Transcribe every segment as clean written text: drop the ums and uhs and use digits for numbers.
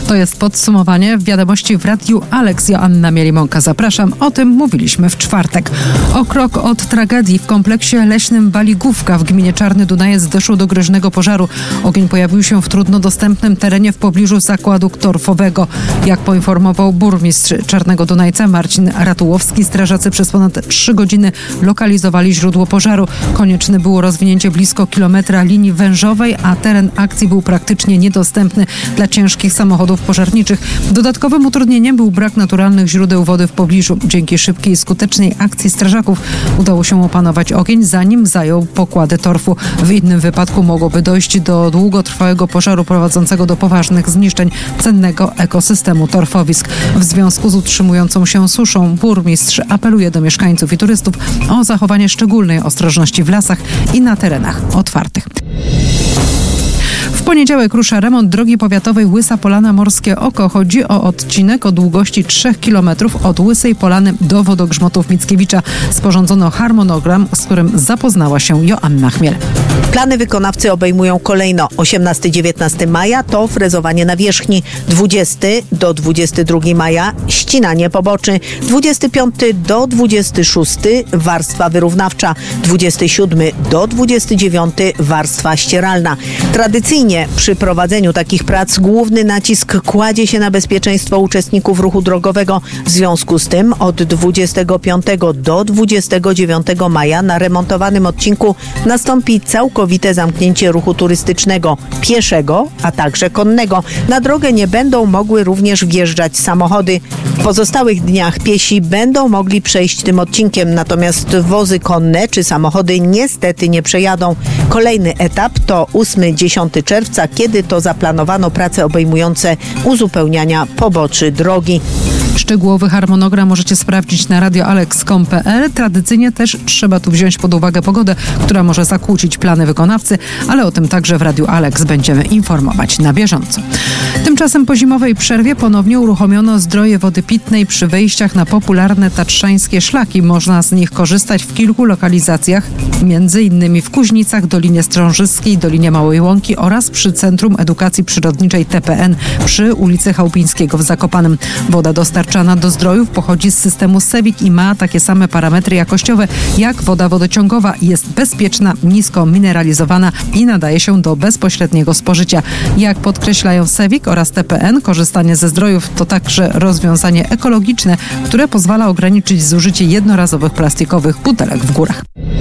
To jest podsumowanie wiadomości w Radiu Alex. Joanna Mielimonka, zapraszam. O tym mówiliśmy w czwartek. O krok od tragedii w kompleksie leśnym Baligówka w gminie Czarny Dunajec doszło do groźnego pożaru. Ogień pojawił się w trudno dostępnym terenie w pobliżu zakładu torfowego. Jak poinformował burmistrz Czarnego Dunajca Marcin Ratułowski, strażacy przez ponad 3 godziny lokalizowali źródło pożaru. Konieczne było rozwinięcie blisko kilometra linii wężowej, a teren akcji był praktycznie niedostępny dla ciężkich samochodów pożarniczych. Dodatkowym utrudnieniem był brak naturalnych źródeł wody w pobliżu. Dzięki szybkiej i skutecznej akcji strażaków udało się opanować ogień, zanim zajął pokłady torfu. W innym wypadku mogłoby dojść do długotrwałego pożaru prowadzącego do poważnych zniszczeń cennego ekosystemu torfowisk. W związku z utrzymującą się suszą burmistrz apeluje do mieszkańców i turystów o zachowanie szczególnej ostrożności w lasach i na terenach otwartych. W poniedziałek rusza remont drogi powiatowej Łysa Polana - Morskie Oko. Chodzi o odcinek o długości 3 km od Łysej Polany do wodogrzmotów Mickiewicza. Sporządzono harmonogram, z którym zapoznała się Joanna Chmiel. Plany wykonawcy obejmują kolejno 18-19 maja to frezowanie nawierzchni, 20 do 22 maja ścinanie poboczy, 25 do 26 warstwa wyrównawcza, 27 do 29 warstwa ścieralna. Tradycyjnie przy prowadzeniu takich prac główny nacisk kładzie się na bezpieczeństwo uczestników ruchu drogowego. W związku z tym od 25 do 29 maja na remontowanym odcinku nastąpi całkowite zamknięcie ruchu turystycznego, pieszego, a także konnego. Na drogę nie będą mogły również wjeżdżać samochody. W pozostałych dniach piesi będą mogli przejść tym odcinkiem, natomiast wozy konne czy samochody niestety nie przejadą. Kolejny etap to 8-10 czerwca, kiedy to zaplanowano prace obejmujące uzupełniania poboczy drogi. Szczegółowy harmonogram możecie sprawdzić na radioalex.com.pl. Tradycyjnie też trzeba tu wziąć pod uwagę pogodę, która może zakłócić plany wykonawcy, ale o tym także w Radiu Alex będziemy informować na bieżąco. Tymczasem po zimowej przerwie ponownie uruchomiono zdroje wody pitnej przy wejściach na popularne tatrzańskie szlaki. Można z nich korzystać w kilku lokalizacjach, m.in. w Kuźnicach, Dolinie Strążyskiej, Dolinie Małej Łąki oraz przy Centrum Edukacji Przyrodniczej TPN przy ulicy Chałupińskiego w Zakopanem. Woda dostarczana do zdrojów pochodzi z systemu SEWIK i ma takie same parametry jakościowe jak woda wodociągowa. Jest bezpieczna, nisko mineralizowana i nadaje się do bezpośredniego spożycia. Jak podkreślają SEWIK oraz TPN, korzystanie ze zdrojów to także rozwiązanie ekologiczne, które pozwala ograniczyć zużycie jednorazowych plastikowych butelek w górach.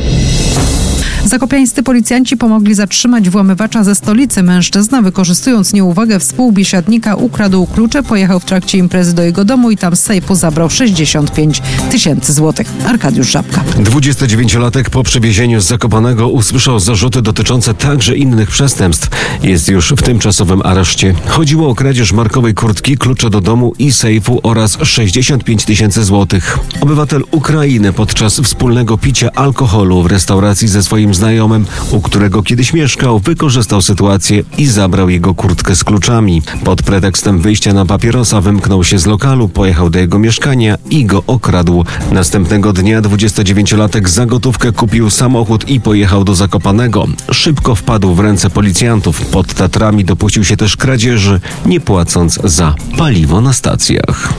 Zakopiańscy policjanci pomogli zatrzymać włamywacza ze stolicy. Mężczyzna, wykorzystując nieuwagę współbiesiadnika, ukradł klucze, pojechał w trakcie imprezy do jego domu i tam z sejfu zabrał 65 000 złotych. Arkadiusz Żabka. 29-latek po przywiezieniu z Zakopanego usłyszał zarzuty dotyczące także innych przestępstw. Jest już w tymczasowym areszcie. Chodziło o kradzież markowej kurtki, klucze do domu i sejfu oraz 65 000 złotych. Obywatel Ukrainy podczas wspólnego picia alkoholu w restauracji ze swoim znajomym, u którego kiedyś mieszkał, wykorzystał sytuację i zabrał jego kurtkę z kluczami. Pod pretekstem wyjścia na papierosa wymknął się z lokalu, pojechał do jego mieszkania i go okradł. Następnego dnia 29-latek za gotówkę kupił samochód i pojechał do Zakopanego. Szybko wpadł w ręce policjantów. Pod Tatrami dopuścił się też kradzieży, nie płacąc za paliwo na stacjach.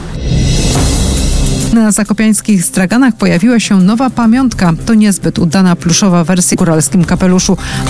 Na zakopiańskich straganach pojawiła się nowa pamiątka. To niezbyt udana pluszowa wersja w góralskim kapeluszu.